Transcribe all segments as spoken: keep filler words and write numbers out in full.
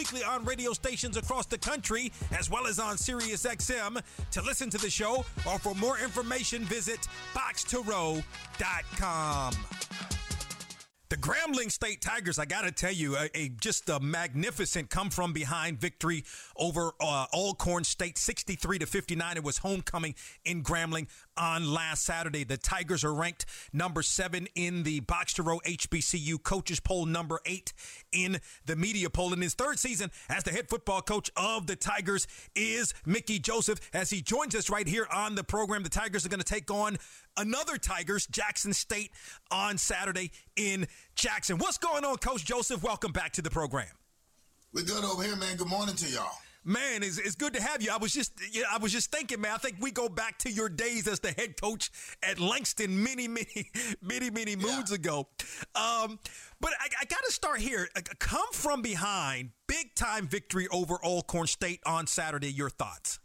weekly on radio stations across the country, as well as on Sirius X M. To listen to the show or for more information, visit box to row dot com. The Grambling State Tigers, I got to tell you, a, a just a magnificent come-from-behind victory over uh, Alcorn State, sixty-three to fifty-nine. It was homecoming in Grambling on last Saturday. The Tigers are ranked number seven in the Box to Row H B C U coaches poll, number eight in the media poll. In his third season as the head football coach of the Tigers is Mickey Joseph. As he joins us right here on the program, the Tigers are going to take on another Tigers, Jackson State, on Saturday in Jackson. What's going on, Coach Joseph? Welcome back to the program. We're good over here, man. Good morning to y'all. Man, it's, it's good to have you. I was just, yeah, I was just thinking, man. I think we go back to your days as the head coach at Langston many, many, many, many moons yeah. ago. Um, but I, I got to start here. Come from behind, big time victory over Alcorn State on Saturday. Your thoughts?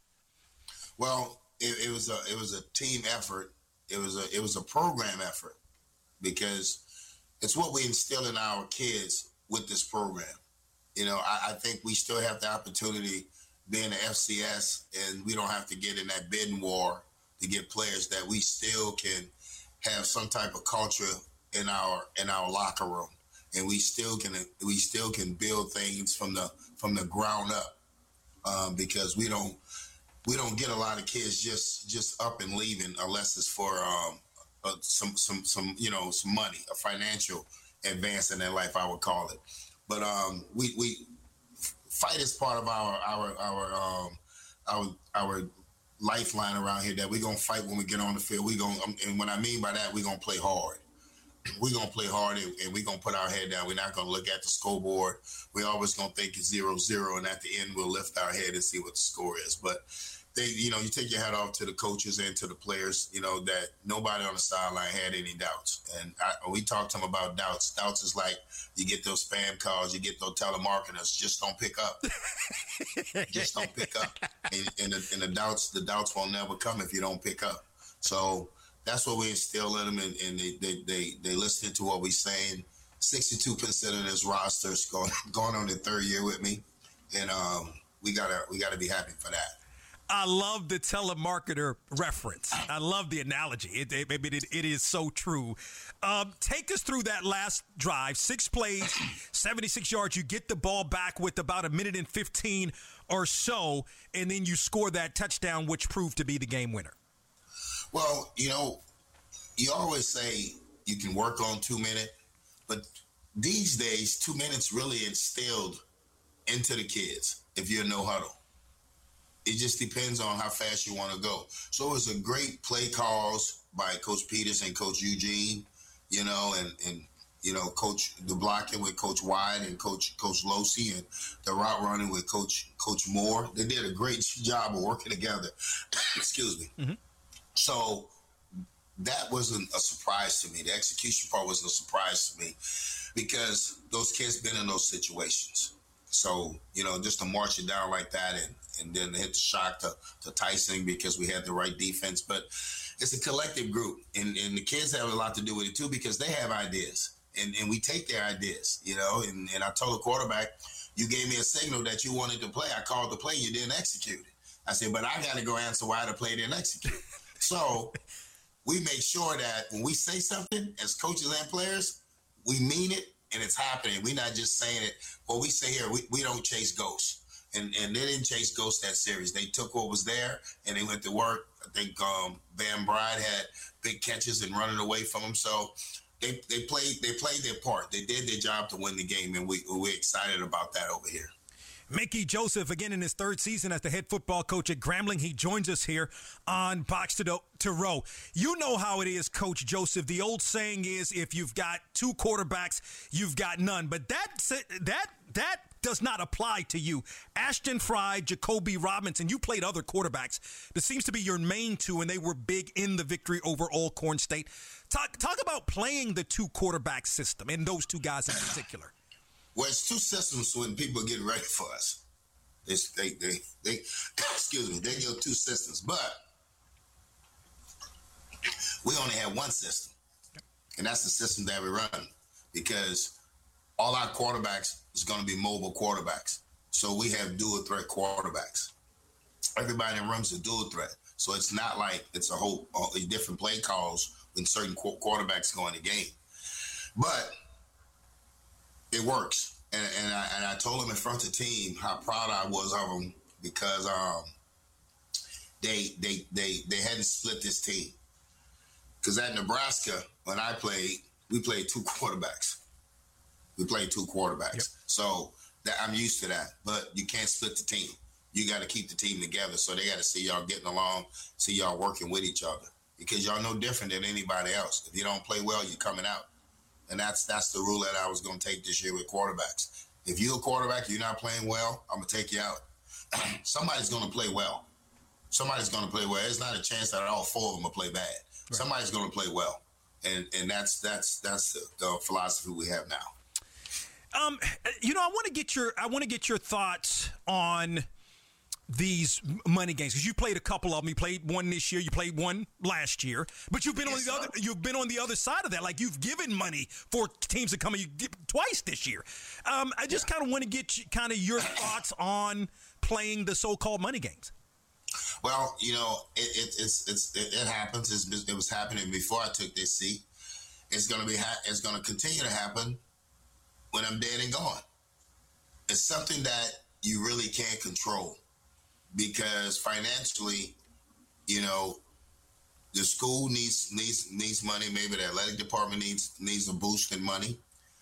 Well, it, it was a, it was a team effort. It was a, it was a program effort because it's what we instill in our kids with this program. You know, I, I think we still have the opportunity being an F C S, and we don't have to get in that bidding war to get players, that we still can have some type of culture in our in our locker room, and we still can we still can build things from the from the ground up, um, because we don't we don't get a lot of kids just just up and leaving unless it's for um, uh, some some some you know some money, a financial advance in their life, I would call it. But um, we we fight is part of our our our um, our our lifeline around here. That we're gonna fight when we get on the field. We gonna um, and what I mean by that, we're gonna play hard. We're gonna play hard, and, and we're gonna put our head down. We're not gonna look at the scoreboard. We're always gonna think it's zero zero, and at the end we'll lift our head and see what the score is. But they, you know, you take your hat off to the coaches and to the players. You know that nobody on the sideline had any doubts, and I, we talked to them about doubts. Doubts is like you get those spam calls, you get those telemarketers. Just don't pick up. Just don't pick up, and, and, the, and the doubts, the doubts will never come if you don't pick up. So that's what we instill in them, and, and they, they they they listen to what we're saying. sixty-two percent of this roster is going going on their third year with me, and um, we gotta we gotta be happy for that. I love the telemarketer reference. I love the analogy. It, it, it, it is so true. Um, take us through that last drive. Six plays, seventy-six yards. You get the ball back with about a minute and fifteen or so, and then you score that touchdown, which proved to be the game winner. Well, you know, you always say you can work on two minutes, but these days, two minutes really instilled into the kids if you're no huddle. It just depends on how fast you want to go. So it was a great play calls by Coach Peters and Coach Eugene, you know, and, and you know, Coach the blocking with Coach Wide and Coach Coach Losi, and the route running with Coach Coach Moore. They did a great job of working together. Excuse me. Mm-hmm. So that wasn't a surprise to me. The execution part wasn't a surprise to me because those kids been in those situations. So, you know, just to march it down like that and, and then hit the shock to, to Tyson because we had the right defense. But it's a collective group, and, and the kids have a lot to do with it too because they have ideas, and, and we take their ideas, you know. And, and I told the quarterback, you gave me a signal that you wanted to play. I called the play, you didn't execute it. I said, but I got to go answer why the play didn't execute. So we make sure that when we say something as coaches and players, we mean it. And it's happening. We're not just saying it. What we say here, we, we don't chase ghosts. And and they didn't chase ghosts that series. They took what was there and they went to work. I think um, Van Bride had big catches and running away from them. So they they played they played their part. They did their job to win the game, and we we're excited about that over here. Mickey Joseph, again in his third season as the head football coach at Grambling. He joins us here on Box to, to Row. You know how it is, Coach Joseph. The old saying is, if you've got two quarterbacks, you've got none. But that that that does not apply to you. Ashton Fry, Jacoby Robinson, you played other quarterbacks. This seems to be your main two, and they were big in the victory over Alcorn State. Talk, talk about playing the two quarterback system and those two guys in particular. Well, it's two systems when people get ready for us. It's, they, they, they, excuse me, they go two systems, but we only have one system, and that's the system that we run because all our quarterbacks is going to be mobile quarterbacks. So we have dual threat quarterbacks. Everybody in the room is a dual threat. So it's not like it's a whole uh, different play calls when certain qu- quarterbacks go in the game. But it works. And, and, I, and I told them in front of the team how proud I was of them because um, they, they, they, they hadn't split this team. Because at Nebraska, when I played, we played two quarterbacks. We played two quarterbacks. Yep. So that I'm used to that. But you can't split the team. You got to keep the team together. So they got to see y'all getting along, see y'all working with each other. Because y'all no different than anybody else. If you don't play well, you're coming out. And that's that's the rule that I was going to take this year with quarterbacks. If you're a quarterback, you're not playing well, I'm going to take you out. Somebody's going to play well. Somebody's going to play well. There's not a chance that all four of them will play bad. Right. Somebody's going to play well. And and that's that's that's the, the philosophy we have now. Um, you know, I want to get your I want to get your thoughts on these money games, because you played a couple of them. You played one this year, you played one last year, but you've been yes, on the sir. other you've been on the other side of that. Like, you've given money for teams that come in, you give twice this year. Um, I just yeah. kind of want to get you, kind of your thoughts on playing the so-called money games. Well, you know, it, it it's it's it, it happens. It's, it was happening before I took this seat. It's gonna be ha- it's gonna continue to happen when I'm dead and gone. It's something that you really can't control. Because financially, you know, the school needs needs needs money. Maybe the athletic department needs needs a boost in money,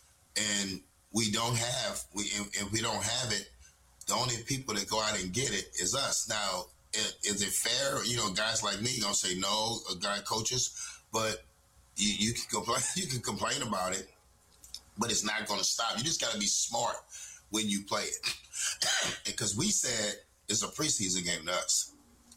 and we don't have. We if we don't have it, the only people that go out and get it is us. Now, is it fair? You know, guys like me gonna say no, guy coaches, but you, you can complain. You can complain about it, but it's not gonna stop. You just gotta be smart when you play it, because we said. It's a preseason game to us,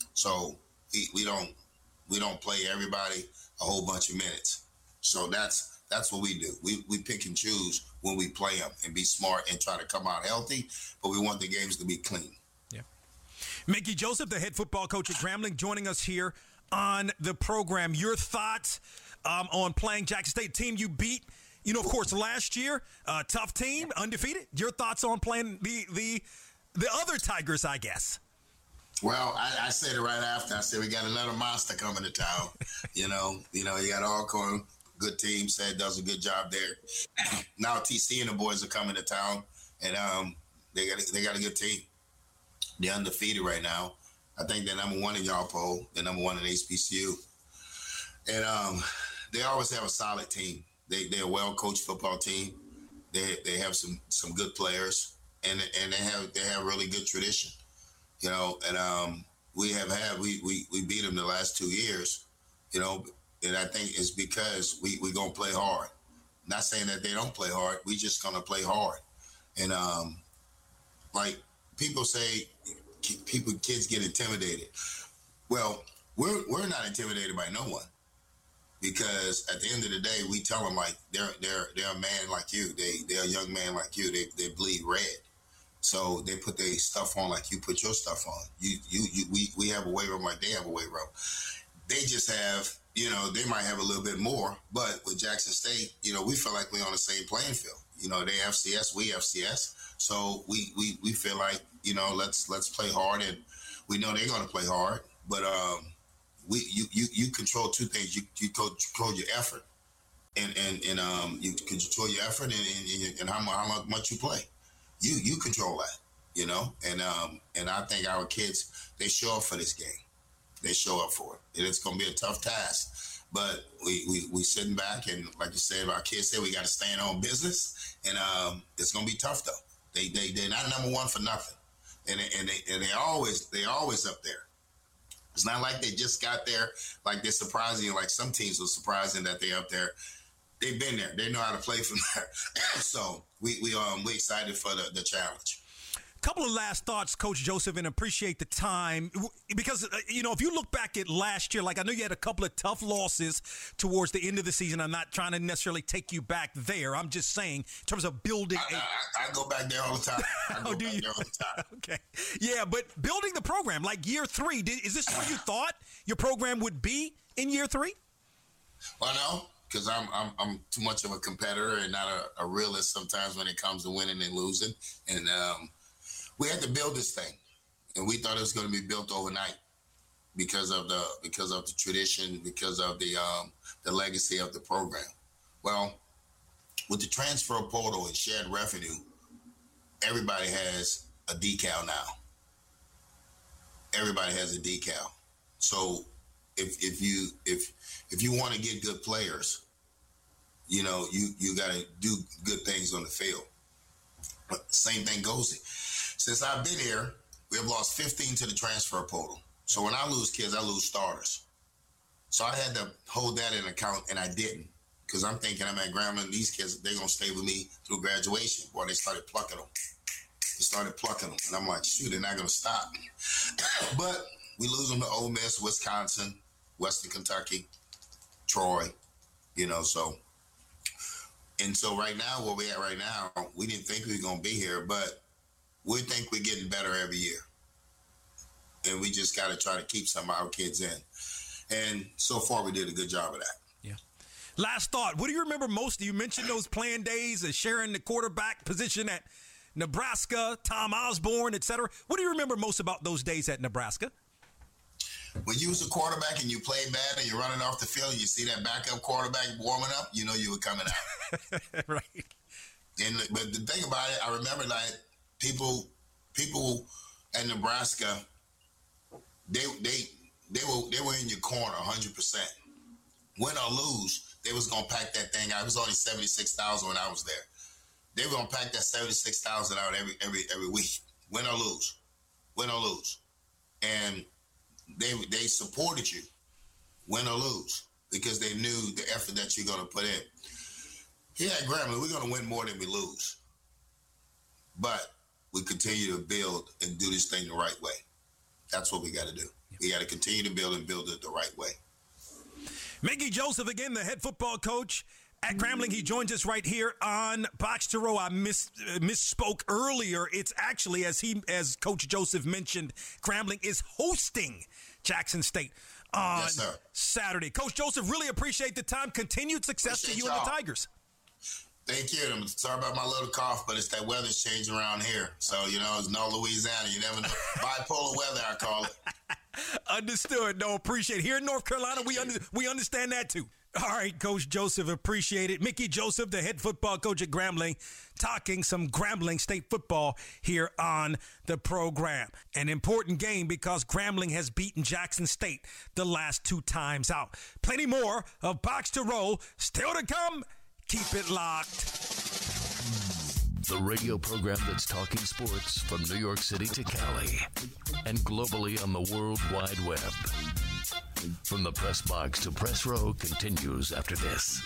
so we, we don't we don't play everybody a whole bunch of minutes. So that's that's what we do. We we pick and choose when we play them and be smart and try to come out healthy. But we want the games to be clean. Yeah. Mickey Joseph, the head football coach at Grambling, joining us here on the program. Your thoughts um, on playing Jackson State, team you beat? You know, of course, last year, uh, tough team, undefeated. Your thoughts on playing the the The other Tigers, I guess. Well, I, I said it right after. I said we got another monster coming to town. you know, you know, you got Alcorn, good team. Said does a good job there. Now T C and the boys are coming to town, and um, they got they got a good team. They're undefeated right now. I think they're number one in y'all poll. They're number one in H B C U, and um, they always have a solid team. They they're a well coached football team. They they have some some good players. And and they have they have really good tradition, you know. And um, we have had we, we we beat them the last two years, you know. And I think it's because we we gonna play hard. Not saying that they don't play hard. We just gonna play hard. And um, like people say, people kids get intimidated. Well, we're we're not intimidated by no one, because at the end of the day, we tell them like they're they're they're a man like you. They they're a young man like you. They they bleed red. So they put their stuff on like you put your stuff on. You, you, you, we, we have a weight room like they have a weight room. They just have, you know, they might have a little bit more, but with Jackson State, you know, we feel like we're on the same playing field. You know, they F C S, we F C S. So we, we, we feel like, you know, let's let's play hard, and we know they're going to play hard. But um, we you, you you control two things. You you control your effort, and and and um you control your effort and and, and how, how much you play. You you control that, you know, and um and I think our kids, they show up for this game. They show up for it. And it's gonna be a tough task, but we we we sitting back, and like you said, our kids said we got to stay in on business, and um it's gonna be tough though. They they they're not number one for nothing, and they, and they and they always they always up there. It's not like they just got there, like they're surprising you, like some teams are surprising that they're up there. They've been there. They know how to play from there. So we we um we excited for the, the challenge. Couple of last thoughts, Coach Joseph, and appreciate the time. Because, uh, you know, if you look back at last year, like I know you had a couple of tough losses towards the end of the season. I'm not trying to necessarily take you back there. I'm just saying in terms of building. I, a- I, I go back there all the time. I go oh, do back you? there all the time. Okay. Yeah, but building the program, like year three, did, is this what you thought your program would be in year three? Well, no. Because I'm I'm I'm too much of a competitor and not a, a realist sometimes when it comes to winning and losing. And um, we had to build this thing, and we thought it was going to be built overnight because of the because of the tradition, because of the um, the legacy of the program. Well, with the transfer portal and shared revenue, everybody has a decal now. Everybody has a decal. So if if you if if you want to get good players, you know, you you got to do good things on the field. But same thing goes. Since I've been here, we have lost fifteen to the transfer portal. So when I lose kids, I lose starters. So I had to hold that in account, and I didn't. Because I'm thinking, I'm at Grambling, these kids, they're going to stay with me through graduation. Boy, they started plucking them. They started plucking them. And I'm like, shoot, they're not going to stop. But we lose them to Ole Miss, Wisconsin, Western Kentucky, Troy, you know, so. And so right now, where we at right now, we didn't think we were going to be here, but we think we're getting better every year. And we just got to try to keep some of our kids in. And so far, we did a good job of that. Yeah. Last thought. What do you remember most? You mentioned those playing days of sharing the quarterback position at Nebraska, Tom Osborne, et cetera. What do you remember most about those days at Nebraska? When you was a quarterback and you played bad and you're running off the field and you see that backup quarterback warming up, you know you were coming out. Right. And but the thing about it, I remember like people, people at Nebraska, they they they were they were in your corner one hundred percent. Win or lose, they was gonna pack that thing out. It was only seventy-six thousand when I was there. They were gonna pack that seventy-six thousand out every every every week. Win or lose, win or lose, and they they supported you, win or lose, because they knew the effort that you're gonna put in. Here at Grambling, we're gonna win more than we lose, but we continue to build and do this thing the right way. That's what we got to do. We got to continue to build and build it the right way. Mickey Joseph, again, the head football coach at Grambling. He joins us right here on Box to Row. I miss, uh, misspoke earlier. It's actually, as he, as Coach Joseph mentioned, Grambling is hosting Jackson State on yes, Saturday. Coach Joseph, really appreciate the time. Continued success appreciate to you y'all. and the Tigers. Thank you. I'm sorry about my little cough, but it's that weather's changing around here. So, you know, it's no Louisiana. You never know. Bipolar weather, I call it. Understood. No, appreciate it. Here in North Carolina, we under, we understand that too. All right, Coach Joseph, appreciate it. Mickey Joseph, the head football coach at Grambling, talking some Grambling State football here on the program. An important game because Grambling has beaten Jackson State the last two times out. Plenty more of Box to Row still to come. Keep it locked. The radio program that's talking sports from New York City to Cali and globally on the World Wide Web. From the press box to press row continues after this.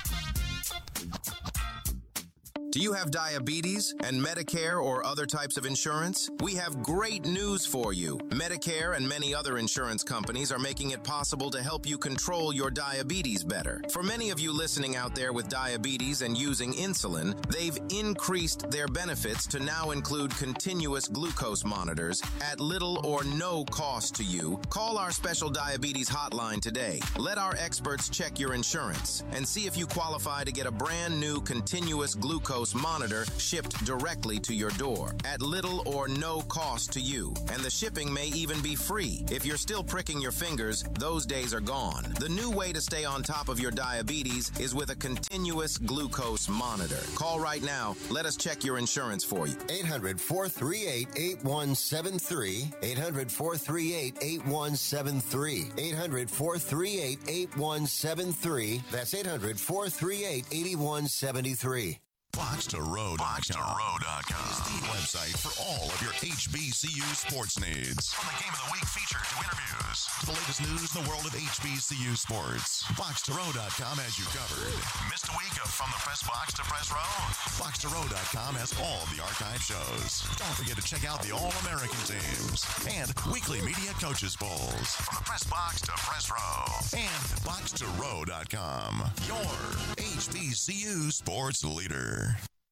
Do you have diabetes and Medicare or other types of insurance? We have great news for you. Medicare and many other insurance companies are making it possible to help you control your diabetes better. For many of you listening out there with diabetes and using insulin, they've increased their benefits to now include continuous glucose monitors at little or no cost to you. Call our special diabetes hotline today. Let our experts check your insurance and see if you qualify to get a brand new continuous glucose monitor shipped directly to your door at little or no cost to you. And the shipping may even be free. If you're still pricking your fingers, those days are gone. The new way to stay on top of your diabetes is with a continuous glucose monitor. Call right now. Let us check your insurance for you. eight hundred, four three eight, eight one seven three. eight hundred, four three eight, eight one seven three. eight hundred, four three eight, eight one seven three. That's eight hundred, four three eight, eight one seven three. Box to Row dot com is the website for all of your H B C U sports needs. From the Game of the Week feature to interviews to the latest news in the world of H B C U sports, Box to Row dot com has you covered. Missed a week of From the Press Box to Press Row? Box to Row dot com has all the archive shows. Don't forget to check out the All-American teams and weekly media coaches polls. From the Press Box to Press Row and Box to Row dot com, your H B C U sports leader.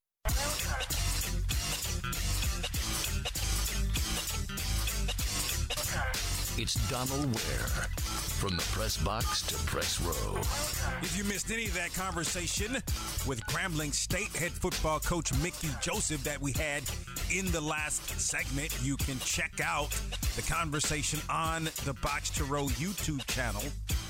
It's Donald Ware. From the press box to press row. If you missed any of that conversation with Grambling State head football coach Mickey Joseph that we had in the last segment. You can check out the conversation on the Box to Row YouTube channel.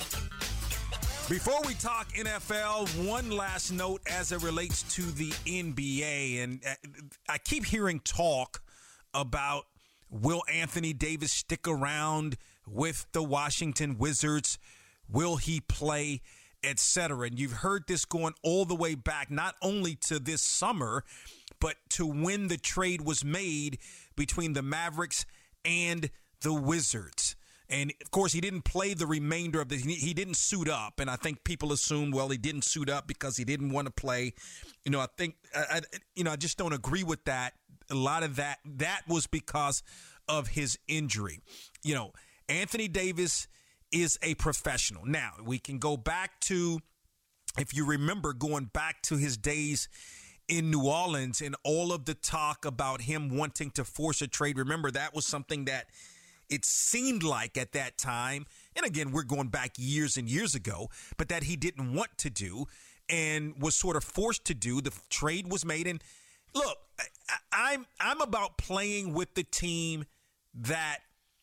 Before we talk N F L, one last note as it relates to the N B A. And I keep hearing talk about will Anthony Davis stick around with the Washington Wizards? Will he play, et cetera? And you've heard this going all the way back, not only to this summer, but to when the trade was made between the Mavericks and the Wizards. And, of course, he didn't play the remainder of the – he didn't suit up. And I think people assumed, well, he didn't suit up because he didn't want to play. You know, I think I, – you know, I just don't agree with that. A lot of that, that was because of his injury. You know, Anthony Davis is a professional. Now, we can go back to, if you remember, going back to his days in New Orleans and all of the talk about him wanting to force a trade. Remember, that was something that – it seemed like at that time, and again, we're going back years and years ago, but that he didn't want to do and was sort of forced to do. The trade was made. And look, I, I'm I'm about playing with the team that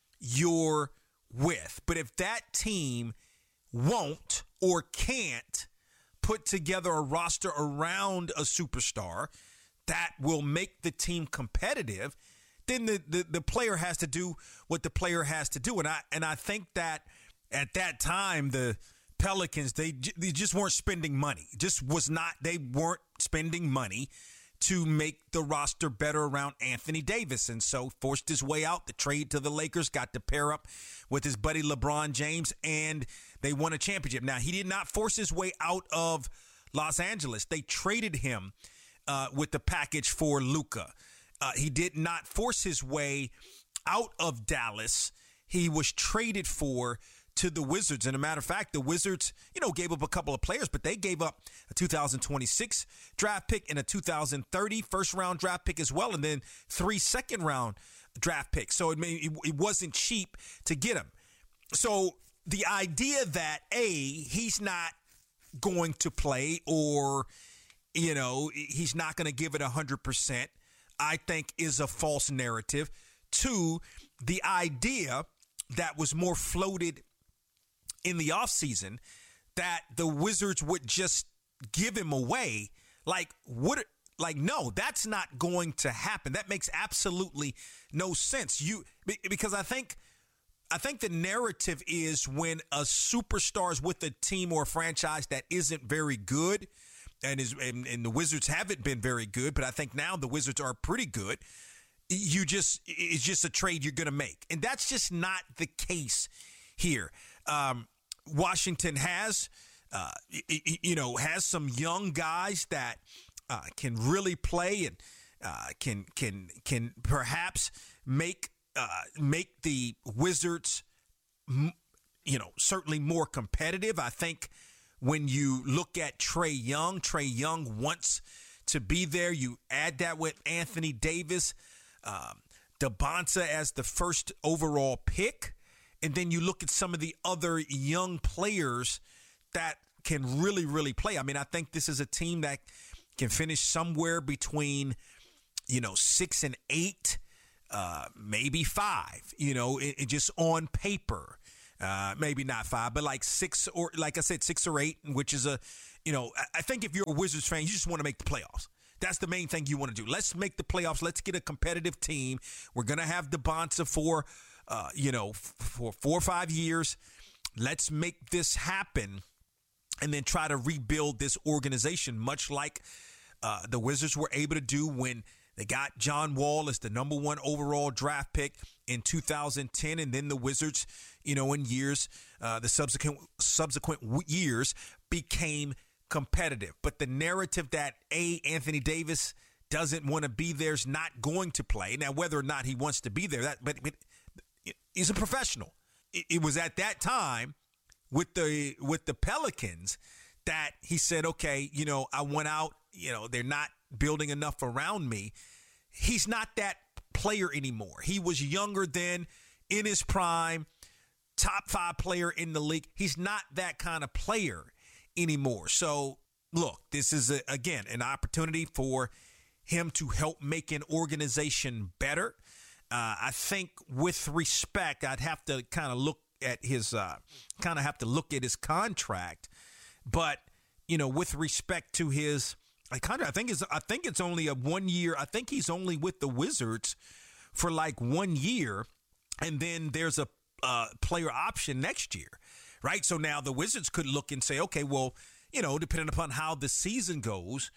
you're with. But if that team won't or can't put together a roster around a superstar that will make the team competitive, then the, the, the player has to do what the player has to do. And I and I think that at that time, the Pelicans, they, they just weren't spending money. Just was not, they weren't spending money to make the roster better around Anthony Davis. And so forced his way out. The trade to the Lakers, got to pair up with his buddy LeBron James, and they won a championship. Now, he did not force his way out of Los Angeles. They traded him uh, with the package for Luka. Uh, he did not force his way out of Dallas. He was traded for to the Wizards. And a matter of fact, the Wizards, you know, gave up a couple of players, but they gave up a two thousand twenty-six draft pick and a two thousand thirty first round draft pick as well, and then three second round draft picks. So it, may, it wasn't cheap to get him. So the idea that, A, he's not going to play, or, you know, he's not going to give it one hundred percent, I think is a false narrative. Two, the idea that was more floated in the offseason that the Wizards would just give him away. Like, what? Like, no, that's not going to happen. That makes absolutely no sense. You because I think I think the narrative is when a superstar is with a team or a franchise that isn't very good, and is and, and the Wizards haven't been very good, but I think now the Wizards are pretty good. You just it's just a trade you're going to make, and that's just not the case here. Um, Washington has, uh, you know, has some young guys that uh, can really play and uh, can can can perhaps make uh, make the Wizards, you know, certainly more competitive. I think when you look at Trae Young, Trae Young wants to be there. You add that with Anthony Davis, um, DeBonta as the first overall pick. And then you look at some of the other young players that can really, really play. I mean, I think this is a team that can finish somewhere between, you know, six and eight, uh, maybe five, you know, it, it just on paper. Uh, maybe not five, but like six or, like I said, six or eight, which is a, you know, I, I think if you're a Wizards fan, you just want to make the playoffs. That's the main thing you want to do. Let's make the playoffs. Let's get a competitive team. We're going to have DeBonta for, uh, you know, for four or five years. Let's make this happen and then try to rebuild this organization, much like uh, the Wizards were able to do when they got John Wall as the number one overall draft pick in two thousand ten. And then the Wizards, you know, in years, uh, the subsequent subsequent years became competitive. But the narrative that, A, Anthony Davis doesn't want to be there, is not going to play. Now, whether or not he wants to be there, that but, but he's a professional. It, it was at that time with the with the Pelicans that he said, okay, you know, I went out, you know, they're not building enough around me. He's not that player anymore. He was younger then, in his prime, top five player in the league. He's not that kind of player anymore. So, look, this is, a, again, an opportunity for him to help make an organization better. Uh, I think with respect, I'd have to kind of look at his, uh, kind of have to look at his contract. But, you know, with respect to his, I kind of, I think it's, I think it's only a one year. I think he's only with the Wizards for like one year. And then there's a uh, player option next year, right? So now the Wizards could look and say, okay, well, you know, depending upon how the season goes,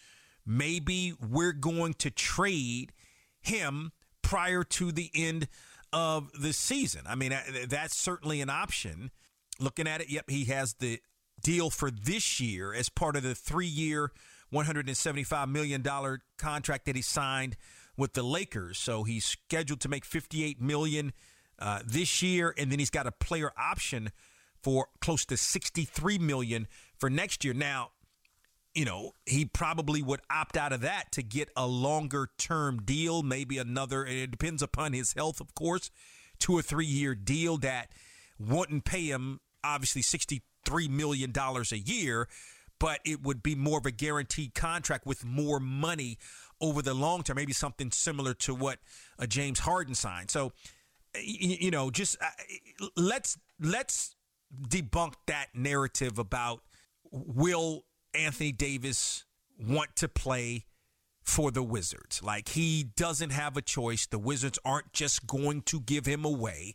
maybe we're going to trade him prior to the end of the season. I mean, that's certainly an option. Looking at it, yep, he has the deal for this year as part of the three-year, one hundred seventy-five million dollars contract that he signed with the Lakers. So he's scheduled to make fifty-eight million dollars uh, this year, and then he's got a player option for close to sixty-three million dollars for next year. Now, you know, he probably would opt out of that to get a longer-term deal, maybe another, and it depends upon his health, of course, two or three-year deal that wouldn't pay him, obviously, sixty-three million dollars a year, but it would be more of a guaranteed contract with more money over the long term, maybe something similar to what uh, James Harden signed. So, you, you know, just uh, let's let's debunk that narrative about will Anthony Davis want to play for the Wizards. Like, he doesn't have a choice. The Wizards aren't just going to give him away.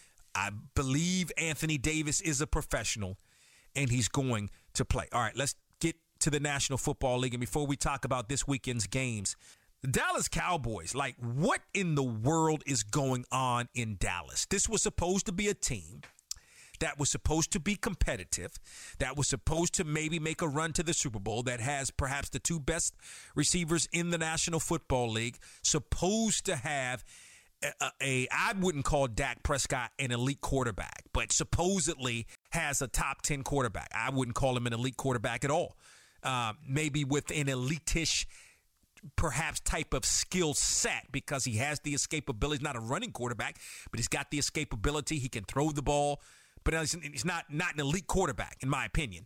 I believe Anthony Davis is a professional, and he's going to play. All right, let's get to the National Football League. And before we talk about this weekend's games, the Dallas Cowboys, like, what in the world is going on in Dallas? This was supposed to be a team that was supposed to be competitive, that was supposed to maybe make a run to the Super Bowl, that has perhaps the two best receivers in the National Football League, supposed to have a, a I wouldn't call Dak Prescott an elite quarterback, but supposedly has a top ten quarterback. I wouldn't call him an elite quarterback at all. Uh, maybe with an elite-ish perhaps type of skill set, because he has the escapability. He's not a running quarterback, but he's got the escapability. He can throw the ball. But he's not not an elite quarterback, in my opinion.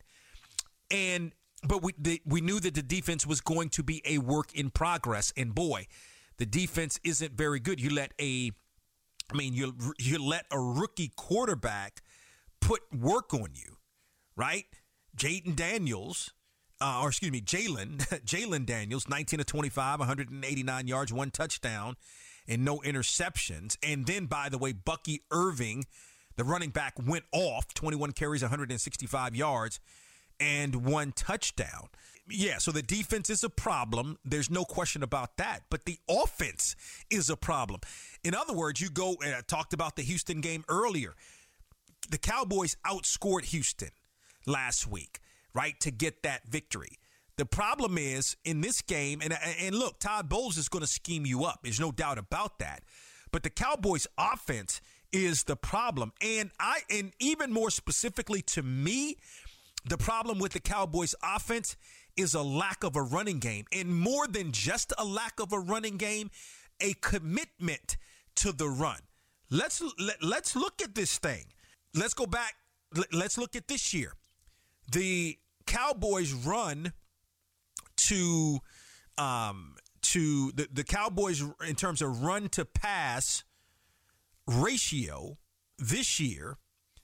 And but we the, we knew that the defense was going to be a work in progress. And boy, the defense isn't very good. You let a, I mean, you you let a rookie quarterback put work on you, right? Jayden Daniels, uh, or excuse me, Jalen Jalen Daniels, nineteen of twenty-five, one hundred eighty-nine yards, one touchdown, and no interceptions. And then, by the way, Bucky Irving, the running back, went off, twenty-one carries, one hundred sixty-five yards, and one touchdown. Yeah, so the defense is a problem. There's no question about that. But the offense is a problem. In other words, you go, and I talked about the Houston game earlier. The Cowboys outscored Houston last week, right, to get that victory. The problem is, in this game, and, and look, Todd Bowles is going to scheme you up. There's no doubt about that. But the Cowboys' offense is the problem. And I, and even more specifically to me, the problem with the Cowboys offense is a lack of a running game. And more than just a lack of a running game, a commitment to the run. Let's let, let's look at this thing. Let's go back. Let's look at this year. The Cowboys run to um, to the, the Cowboys in terms of run to pass ratio this year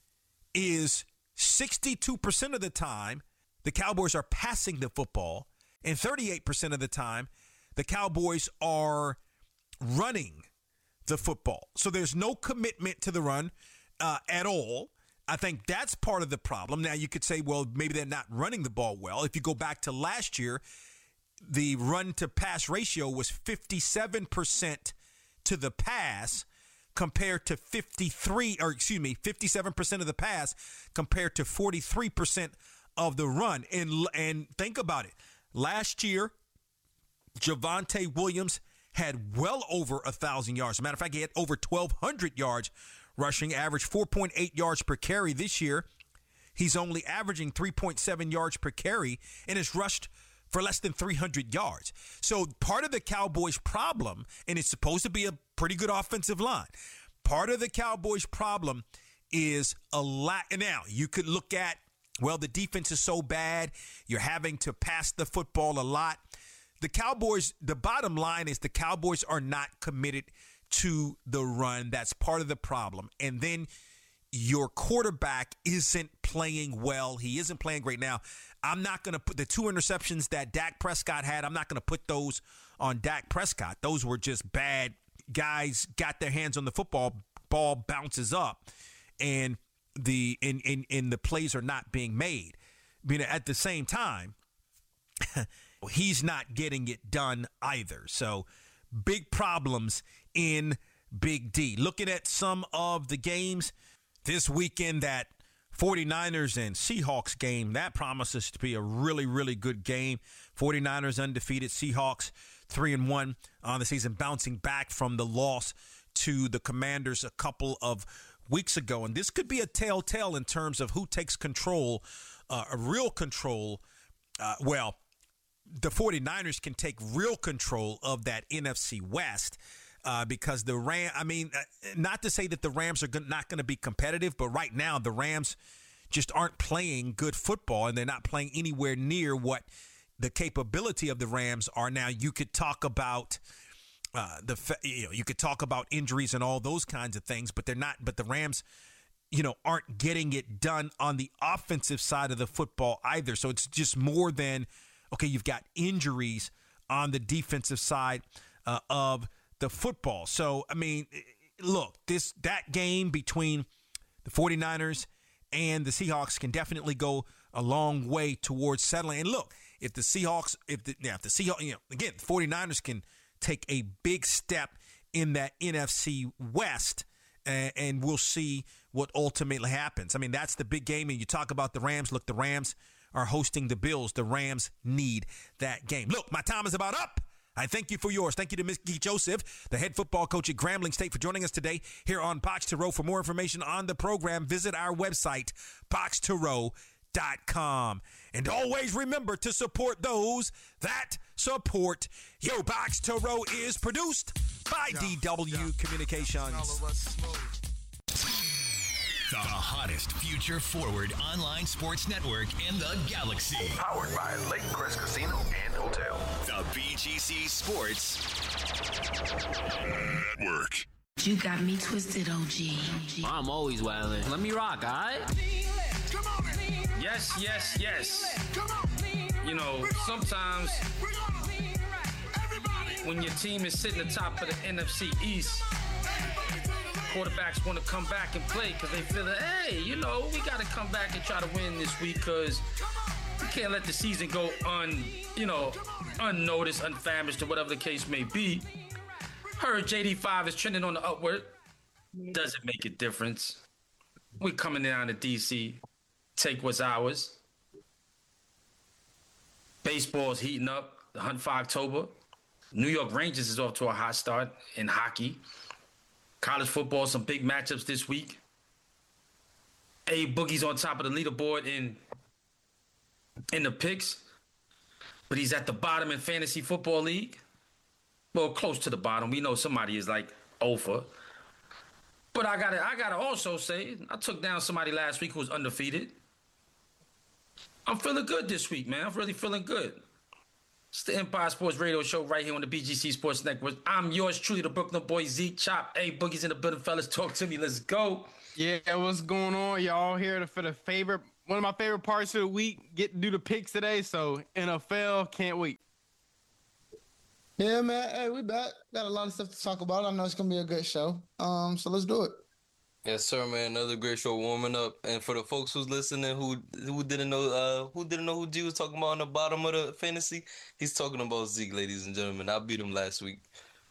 is sixty-two percent of the time the Cowboys are passing the football, and thirty-eight percent of the time the Cowboys are running the football. So there's no commitment to the run uh, at all. I think that's part of the problem. Now, you could say, well, maybe they're not running the ball well. If you go back to last year, the run-to-pass ratio was fifty-seven percent to the pass compared to fifty-three, or excuse me, fifty-seven percent of the pass compared to forty-three percent of the run. And, and think about it. Last year, Javonte Williams had well over one thousand yards. As a matter of fact, he had over twelve hundred yards rushing, averaged four point eight yards per carry. This year, he's only averaging three point seven yards per carry and has rushed for less than three hundred yards. So part of the Cowboys' problem, and it's supposed to be a pretty good offensive line, part of the Cowboys' problem is a lack. And now, you could look at, well, the defense is so bad, you're having to pass the football a lot. the Cowboys, the bottom line is the Cowboys are not committed to the run. That's part of the problem. And then your quarterback isn't playing well. He isn't playing great now. I'm not going to put the two interceptions that Dak Prescott had, I'm not going to put those on Dak Prescott. Those were just bad. Guys got their hands on the football, ball bounces up, and the in in, in the plays are not being made. I mean, at the same time, he's not getting it done either. So big problems in Big D. Looking at some of the games this weekend, that 49ers and Seahawks game, that promises to be a really, really good game. 49ers undefeated, Seahawks three and one on the season, bouncing back from the loss to the Commanders a couple of weeks ago. And this could be a telltale in terms of who takes control, uh, a real control. Uh, well, the 49ers can take real control of that N F C West. Uh, because the Ram, I mean, uh, not to say that the Rams are go- not going to be competitive, but right now the Rams just aren't playing good football, and they're not playing anywhere near what the capability of the Rams are now. You could talk about uh, the, you know, you could talk about injuries and all those kinds of things, but they're not. But the Rams, you know, aren't getting it done on the offensive side of the football either. So it's just more than okay. You've got injuries on the defensive side uh, of the football. So, I mean, look, this that game between the 49ers and the Seahawks can definitely go a long way towards settling. And look, if the Seahawks, if the, yeah, if the Seahawks, you know, again, the 49ers can take a big step in that N F C West, and, and we'll see what ultimately happens. I mean, that's the big game. And you talk about the Rams. Look, the Rams are hosting the Bills. The Rams need that game. Look, my time is about up. I thank you for yours. Thank you to Mickey Joseph, the head football coach at Grambling State, for joining us today here on Box to Row. For more information on the program, visit our website, box to row dot com. And always remember to support those that support you. Box to Row is produced by D W Communications. The hottest future-forward online sports network in the galaxy. Powered by Lake Crest Casino and Hotel. The B G C Sports Network. You got me twisted, O G. I'm always wildin'. Let me rock, all right? Yes, yes, yes. You know, sometimes when your team is sitting atop of the N F C East, quarterbacks want to come back and play because they feel that, hey, you know, we got to come back and try to win this week because we can't let the season go un, you know, unnoticed, unfamished, or whatever the case may be. Heard J D five is trending on the upward. Doesn't make a difference. We're coming down to D C. Take what's ours. Baseball's heating up. The hunt for October. New York Rangers is off to a hot start in hockey. College football, some big matchups this week. A Boogie's on top of the leaderboard in, in the picks, but he's at the bottom in Fantasy Football League. Well, close to the bottom. We know somebody is like over. But I gotta, I gotta also say, I took down somebody last week who was undefeated. I'm feeling good this week, man. I'm really feeling good. It's the Empire Sports Radio Show right here on the B G C Sports Network. I'm yours truly, the Brooklyn boy, Zeke Chop. Hey, Boogie's in the building, fellas. Talk to me. Let's go. Yeah, what's going on? Y'all here for the favorite, one of my favorite parts of the week. Get to do the picks today, so N F L, can't wait. Yeah, man. Hey, we back. Got a lot of stuff to talk about. I know it's going to be a good show. Um, so let's do it. Yes, sir, man. Another great show warming up. And for the folks who's listening who who didn't know uh who didn't know who G was talking about on the bottom of the fantasy, he's talking about Zeke, ladies and gentlemen. I beat him last week.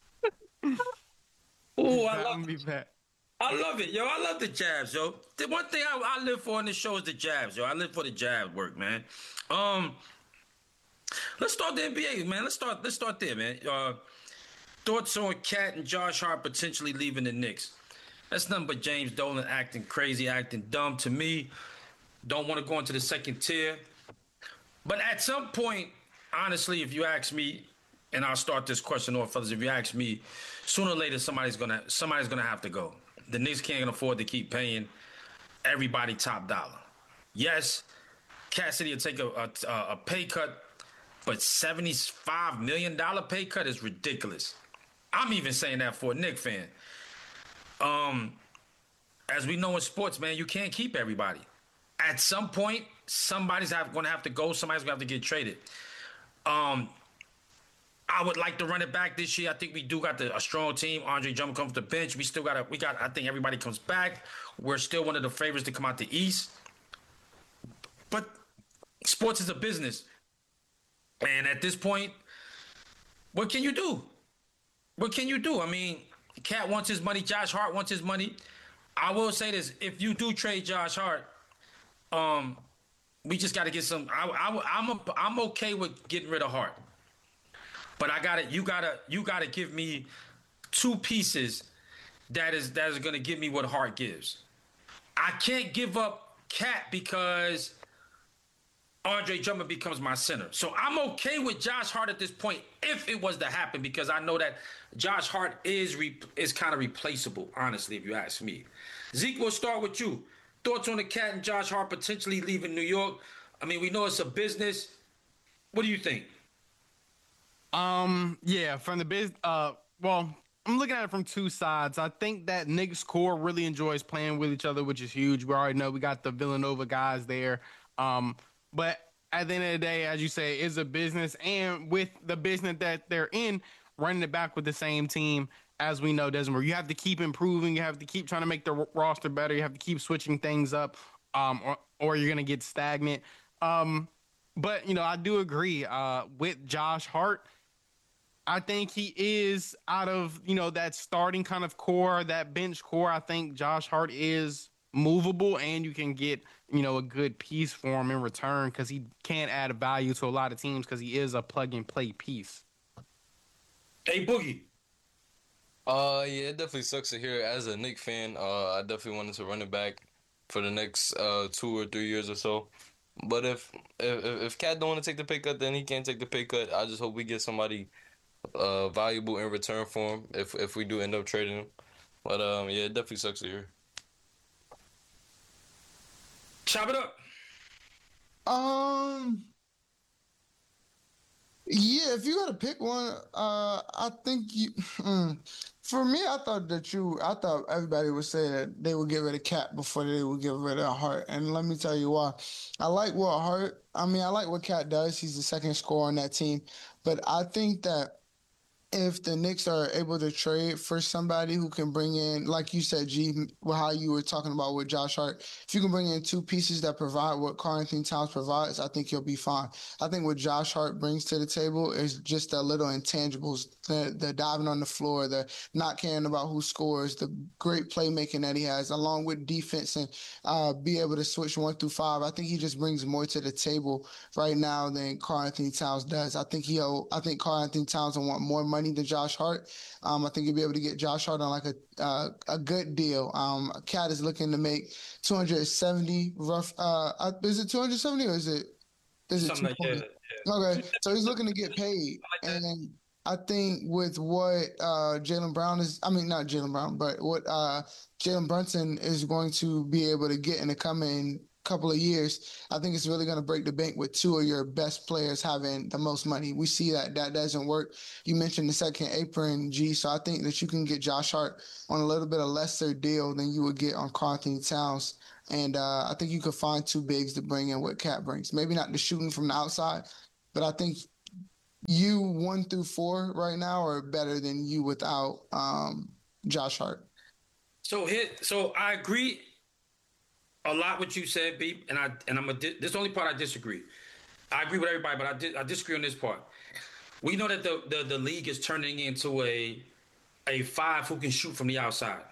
Oh, I love it. I love it, yo. I love the jabs, yo. The one thing I, I live for in this show is the jabs, yo. I live for the jab work, man. Um, let's start the N B A, man. Let's start. Let's start there, man. Uh, thoughts on Cat and Josh Hart potentially leaving the Knicks? That's nothing but James Dolan acting crazy, acting dumb to me. Don't want to go into the second tier. But at some point, honestly, if you ask me, and I'll start this question off, fellas, if you ask me, sooner or later somebody's gonna somebody's gonna have to go. The Knicks can't afford to keep paying everybody top dollar. Yes, Cassidy will take a, a, a pay cut But seventy-five million dollars pay cut is ridiculous. I'm even saying that for a Knicks fan. Um, as we know in sports, man, you can't keep everybody. At some point, somebody's going to have to go. Somebody's going to have to get traded. Um, I would like to run it back this year. I think we do got the, a strong team. Andre Drummond comes to the bench. We still got to, we got, I think everybody comes back. We're still one of the favorites to come out the East. But sports is a business. And at this point, what can you do? What can you do? I mean, Cat wants his money. Josh Hart wants his money. I will say this. If you do trade Josh Hart, um, we just got to get some. I, I, I'm a, I'm okay with getting rid of Hart. But I got to you got to you got to give me two pieces that is that is going to give me what Hart gives. I can't give up Cat because Andre Drummond becomes my center. So I'm okay with Josh Hart at this point if it was to happen, because I know that Josh Hart is re- is kind of replaceable, honestly, if you ask me. Zeke, we'll start with you. Thoughts on the Cat and Josh Hart potentially leaving New York? I mean, we know it's a business. What do you think? Um, yeah, from the biz, uh, well, I'm looking at it from two sides. I think that Knicks core really enjoys playing with each other, which is huge. We already know we got the Villanova guys there. Um, but at the end of the day, as you say, it's a business, and with the business that they're in, running it back with the same team, as we know, doesn't work. You have to keep improving. You have to keep trying to make the r- roster better. You have to keep switching things up, um, or, or you're going to get stagnant. Um, but, you know, I do agree uh, with Josh Hart. I think he is out of, you know, that starting kind of core, that bench core. I think Josh Hart is movable, and you can get, you know, a good piece for him in return, because he can add a value to a lot of teams because he is a plug-and-play piece. Hey, Boogie. Uh, yeah, it definitely sucks to hear. As a Knicks fan, uh, I definitely wanted to run it back for the next uh, two or three years or so. But if if if Cat don't want to take the pay cut, then he can't take the pay cut. I just hope we get somebody uh, valuable in return for him if if we do end up trading him. But um, yeah, it definitely sucks to hear. Chop it up. Um. Yeah, if you got to pick one, uh, I think you. Mm, for me, I thought that you. I thought everybody would say that they would get rid of Cat before they would get rid of Hart, and let me tell you why. I like what Hart. I mean, I like what Cat does. He's the second scorer on that team, but I think that if the Knicks are able to trade for somebody who can bring in, like you said, G, how you were talking about with Josh Hart, if you can bring in two pieces that provide what Karl-Anthony Towns provides, I think you'll be fine. I think what Josh Hart brings to the table is just the little intangibles, the, the diving on the floor, the not caring about who scores, the great playmaking that he has, along with defense, and uh, be able to switch one through five. I think he just brings more to the table right now than Karl-Anthony Towns does. I think he'll. I think Karl-Anthony Towns will want more money than Josh Hart. Um, I think you'll be able to get Josh Hart on like a uh, a good deal. Um, Cat is looking to make two hundred seventy rough. Uh, is it two hundred seventy or is it is it two hundred? Like yeah. Okay, so he's looking to get paid, like and I think with what uh, Jaylen Brown is, I mean not Jaylen Brown, but what uh, Jalen Brunson is going to be able to get in the coming couple of years, I think it's really going to break the bank with two of your best players having the most money. We see that that doesn't work. You mentioned the second apron, G, so I think that you can get Josh Hart on a little bit of lesser deal than you would get on Karl-Anthony Towns. And uh, I think you could find two bigs to bring in what Cat brings. Maybe not the shooting from the outside, but I think you one through four right now are better than you without um, Josh Hart. So here, so I agree a lot what you said, Beep, and I and I'm a this is the only part I disagree. I agree with everybody, but I di- I disagree on this part. We know that the, the the league is turning into a a five who can shoot from the outside.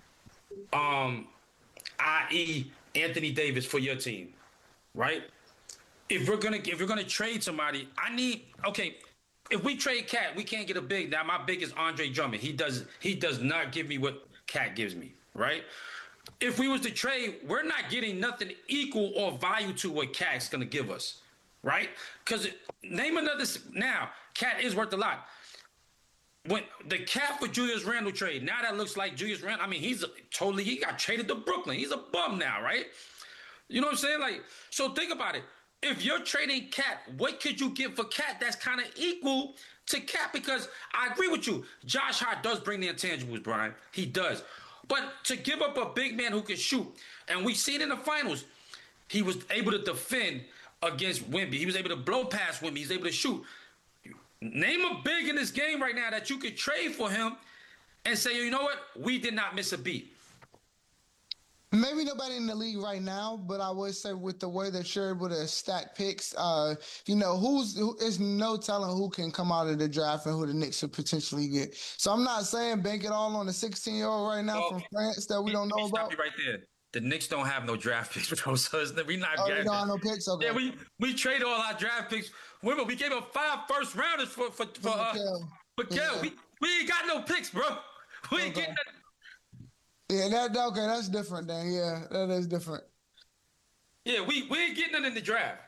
Um, that is. Anthony Davis for your team, right? If we're gonna if we're gonna trade somebody, I need okay. If we trade Cat, we can't get a big. Now my big is Andre Drummond. He does he does not give me what Cat gives me, right? If we was to trade, we're not getting nothing equal or value to what Cat's going to give us, right? Because name another – now, Cat is worth a lot. When the Cat for Julius Randle trade, now that looks like Julius Randle. I mean, he's a, totally – he got traded to Brooklyn. He's a bum now, right? You know what I'm saying? Like, so think about it. if you're trading Cat, what could you get for Cat that's kind of equal to Cat? Because I agree with you. Josh Hart does bring the intangibles, Brian. He does. But to give up a big man who can shoot, and we see it in the finals, he was able to defend against Wemby. He was able to blow past Wemby. He's able to shoot. Name a big in this game right now that you could trade for him and say, you know what? We did not miss a beat. Maybe nobody in the league right now, but I would say with the way that you're able to stack picks, uh, you know, who's who, there's no telling who can come out of the draft and who the Knicks could potentially get. So I'm not saying bank it all on the sixteen-year-old right now well, from France that we don't know about. Stop you right there. The Knicks don't have no draft picks, bro. So it's, we not. Oh, we don't have no picks. Okay. Yeah, we we trade all our draft picks. Remember, we gave up five first rounders for for for. Uh, but yeah. we we ain't got no picks, bro. We ain't okay. getting that. Yeah, that okay. That's different, then. Yeah, that is different. Yeah, we, we ain't getting none in the draft.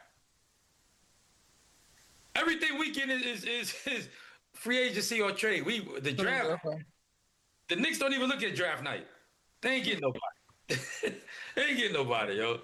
Everything we get is is, is, is free agency or trade. We the draft. Okay. The Knicks don't even look at draft night. They ain't getting nobody. They ain't getting nobody, yo.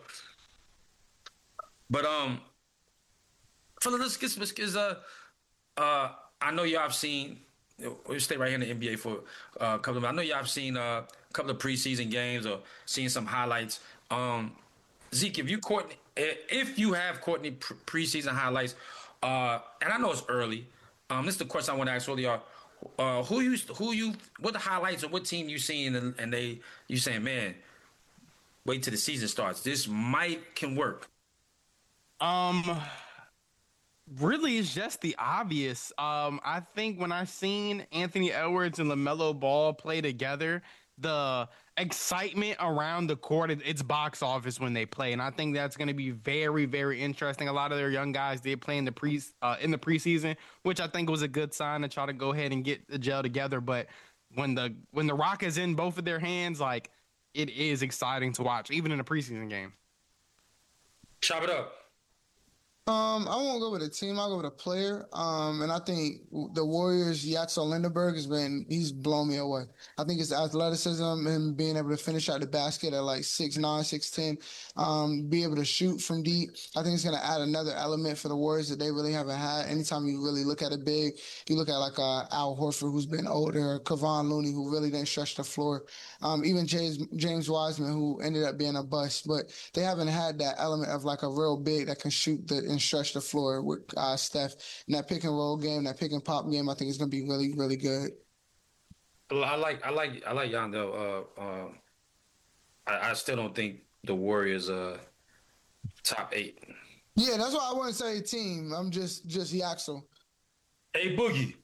But um, fella, let's get some. Uh, uh, I know y'all have seen. We'll stay right here in the N B A for uh, a couple of minutes. I know y'all have seen uh, a couple of preseason games or seen some highlights. Um, Zeke, if you caught, if you have caught any preseason highlights, uh, and I know it's early. Um, this is the question I want to ask all y'all. Uh, who you, who you, what the highlights of what team you seen, and, and they, you saying, man, wait till the season starts. This might can work. Um. Really, it's just the obvious. Um, I think when I seen Anthony Edwards and LaMelo Ball play together, the excitement around the court, it, it's box office when they play, and I think that's going to be very, very interesting. A lot of their young guys did play in the pre uh, in the preseason, which I think was a good sign to try to go ahead and get the gel together. But when the when the rock is in both of their hands, like it is exciting to watch, even in a preseason game. Chop it up. Um, I won't go with a team. I'll go with a player. Um, and I think the Warriors, Yatso Lindenberg has been, he's blown me away. I think it's athleticism and being able to finish out the basket at like six nine, six ten, um, be able to shoot from deep. I think it's going to add another element for the Warriors that they really haven't had. Anytime you really look at a big, you look at like uh, Al Horford, who's been older, Kevon Looney, who really didn't stretch the floor. Um, even James, James Wiseman, who ended up being a bust, but they haven't had that element of like a real big that can shoot the and stretch the floor with uh, Steph. And that pick and roll game, that pick and pop game, I think is going to be really, really good. I like, I like, I like Yondo. Uh, uh, I, I still don't think the Warriors uh top eight. Yeah, that's why I wouldn't say team. I'm just, just Yaxel. Hey, Boogie.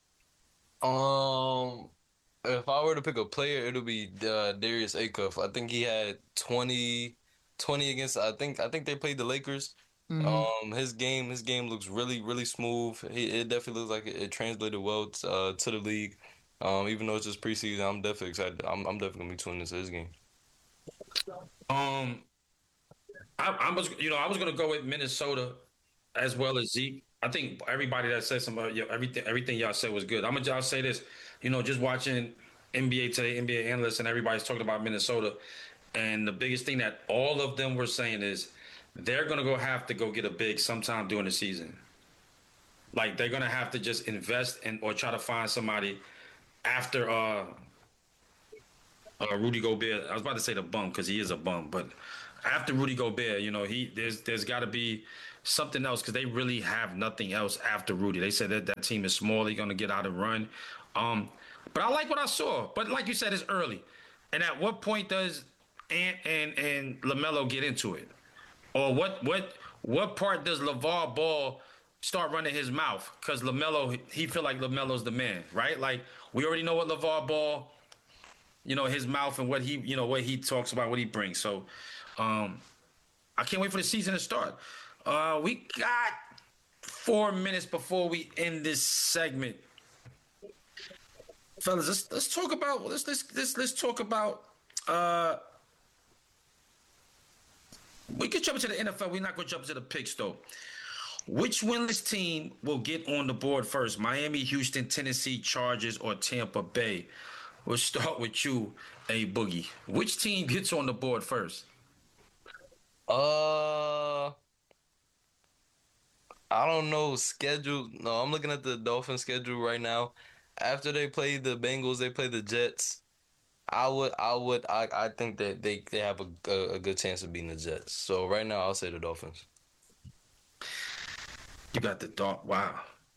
Um, if I were to pick a player, it'll be uh, Darius Acuff. I think he had twenty, twenty against. I think, I think they played the Lakers. Mm-hmm. Um, his game, his game looks really, really smooth. He, it definitely looks like it, it translated well t- uh, to the league. Um, even though it's just preseason, I'm definitely excited. I'm, I'm definitely gonna be tuning into his game. Um, I, I was, you know, I was gonna go with Minnesota as well as Zeke. I think everybody that said some, uh, you know, everything, everything y'all said was good. I'm gonna just say this, you know, just watching N B A Today, N B A analysts, and everybody's talking about Minnesota, and the biggest thing that all of them were saying is, they're going to go have to go get a big sometime during the season. Like, they're going to have to just invest in or try to find somebody after uh, uh, Rudy Gobert. I was about to say the bum because he is a bum. But after Rudy Gobert, you know, he there's there's got to be something else because they really have nothing else after Rudy. They said that that team is small. They're going to get out and run. Um, but I like what I saw. But like you said, it's early. And at what point does Ant and, and LaMelo get into it? Or what what what part does LeVar Ball start running his mouth? Because LaMelo, he feel like LaMelo's the man, right? Like, we already know what LeVar Ball, you know, his mouth and what he, you know, what he talks about, what he brings. So um, I can't wait for the season to start. Uh, we got four minutes before we end this segment. Fellas, let's let's talk about let's let's let's, let's talk about uh we could jump into the N F L. We're not going to jump into the picks, though. Which winless team will get on the board first? Miami, Houston, Tennessee, Chargers, or Tampa Bay? We'll start with you, A Boogie. Which team gets on the board first? Uh, I don't know schedule. No, I'm looking at the Dolphins schedule right now. After they play the Bengals, they play the Jets. I would, I would, I, I think that they, they have a, a, a good chance of beating the Jets. So right now, I'll say the Dolphins. You got the dog. Wow.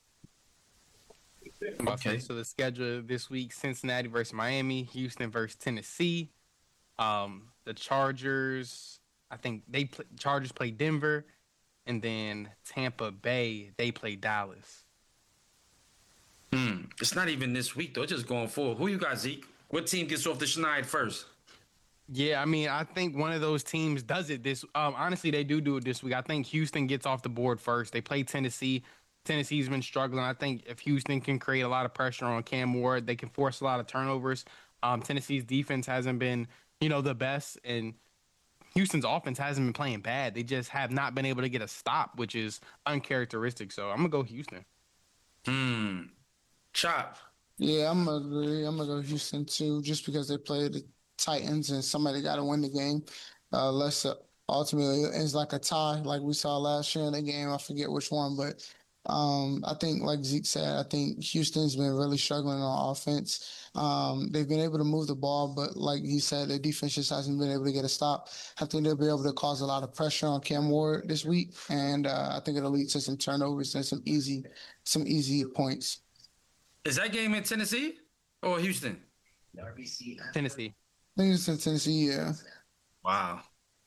Okay. So the schedule this week: Cincinnati versus Miami, Houston versus Tennessee. Um, the Chargers. I think they play, Chargers play Denver, and then Tampa Bay they play Dallas. Hmm. It's not even this week though. It's just going forward. Who you got, Zeke? What team gets off the schneid first? Yeah, I mean, I think one of those teams does it this. Um, honestly, they do do it this week. I think Houston gets off the board first. They play Tennessee. Tennessee's been struggling. I think if Houston can create a lot of pressure on Cam Ward, they can force a lot of turnovers. Um, Tennessee's defense hasn't been, you know, the best, and Houston's offense hasn't been playing bad. They just have not been able to get a stop, which is uncharacteristic. So I'm gonna go Houston. Hmm. Chop. Yeah, I'm gonna agree. I'm gonna go Houston too, just because they play the Titans and somebody got to win the game. Uh, unless uh, ultimately it's like a tie, like we saw last year in the game. I forget which one, but um, I think, like Zeke said, I think Houston's been really struggling on offense. Um, they've been able to move the ball, but like he said, the defense just hasn't been able to get a stop. I think they'll be able to cause a lot of pressure on Cam Ward this week, and uh, I think it'll lead to some turnovers and some easy, some easy points. Is that game in Tennessee or Houston? Tennessee. I think it's in Tennessee, yeah. Wow.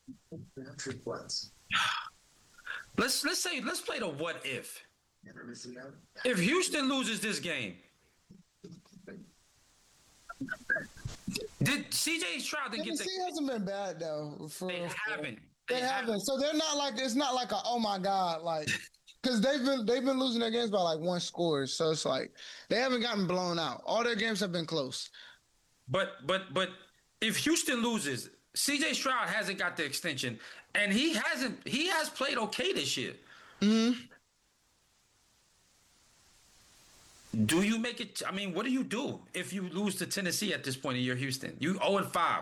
Let's let's say let's play the what if. If Houston loses this game, did C J Stroud didn't get the? Tennessee hasn't been bad though. For, they haven't. They, they haven't. haven't. So they're not like it's not like a oh my god like. Because they've been they've been losing their games by like one score, so it's like they haven't gotten blown out. All their games have been close. But but but if Houston loses, C J Stroud hasn't got the extension, and he hasn't he has played okay this year. Mm-hmm. Do you make it? I mean, what do you do if you lose to Tennessee at this point in your Houston? You oh and five.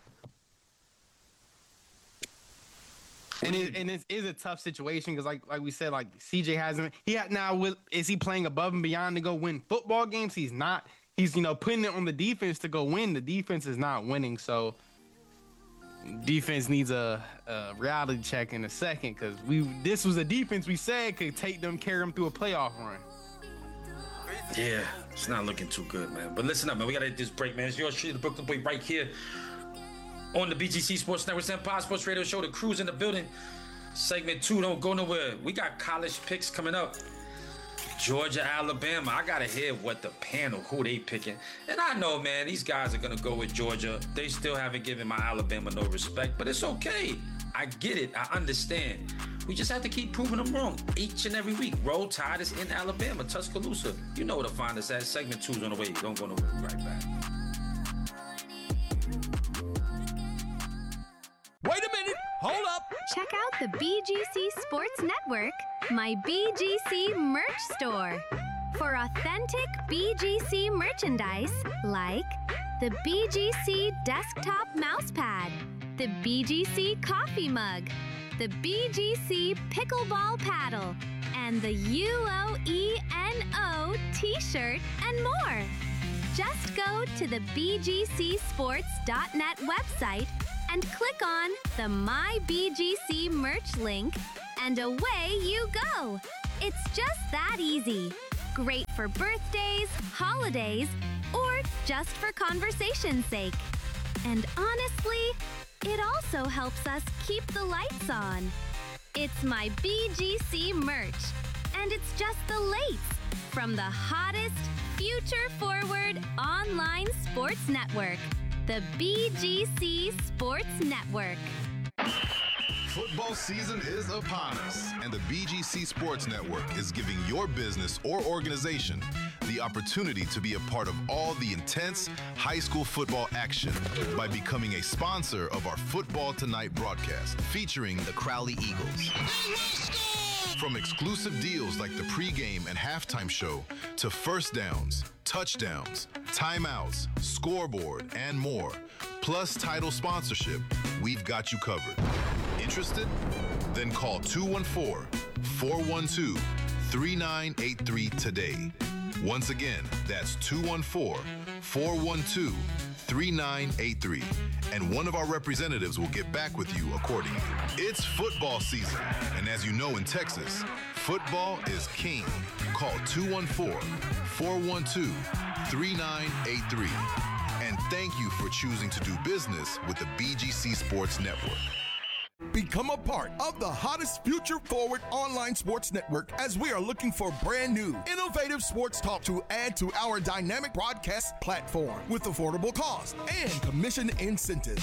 And it and it is a tough situation because, like like we said, like C J hasn't. He had, now will, is he playing above and beyond to go win football games? He's not. He's you know putting it on the defense to go win. The defense is not winning, so defense needs a, a reality check in a second because we this was a defense we said could take them carry them through a playoff run. Yeah, it's not looking too good, man. But listen up, man. We gotta hit this break, man. It's yours truly, the Brooklyn Boy, right here on the B G C Sports Network, Empire Sports Radio Show. The crew's in the building. Segment two, don't go nowhere. We got college picks coming up. Georgia, Alabama. I gotta hear what the panel, who they picking. And I know, man, these guys are gonna go with Georgia. They still haven't given my Alabama no respect, but it's okay. I get it. I understand. We just have to keep proving them wrong each and every week. Roll Tide is in Alabama, Tuscaloosa. You know where to find us at. Segment two's on the way. Don't go nowhere. Right back. Wait a minute. Hold up. Check out the B G C Sports Network, my B G C merch store. For authentic B G C merchandise like the B G C desktop mousepad, the B G C coffee mug, the B G C pickleball paddle, and the U O E N O t-shirt and more. Just go to the B G C sports dot net website and click on the My B G C merch link, and away you go. It's just that easy. Great for birthdays, holidays, or just for conversation's sake. And honestly, it also helps us keep the lights on. It's my B G C merch, and it's just the lace from the hottest, future-forward online sports network, the B G C Sports Network. Football season is upon us, and the B G C Sports Network is giving your business or organization the opportunity to be a part of all the intense high school football action by becoming a sponsor of our Football Tonight broadcast featuring the Crowley Eagles. From exclusive deals like the pregame and halftime show to first downs, touchdowns, timeouts, scoreboard, and more, plus title sponsorship, we've got you covered. Interested? Then call two one four, four one two, three nine eight three today. Once again, that's two one four, four one two, three nine eight three. And one of our representatives will get back with you accordingly. It's football season. And as you know in Texas, football is king. Call two one four, four one two, three nine eight three. And thank you for choosing to do business with the B G C Sports Network. Become a part of the hottest future-forward online sports network as we are looking for brand new, innovative sports talk to add to our dynamic broadcast platform with affordable cost and commission incentives.